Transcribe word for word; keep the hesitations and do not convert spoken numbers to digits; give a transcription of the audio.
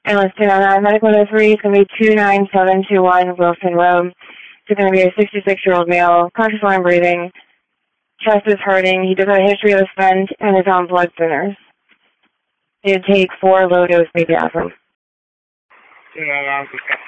And listed on that, medical note three is going to be two nine seven two one Wilson Road. It's going to be a sixty-six-year-old male, conscious line breathing, chest is hurting. He does have a history of a stent and is on blood thinners. He'd take four low-dose baby aspirin. two nine nine,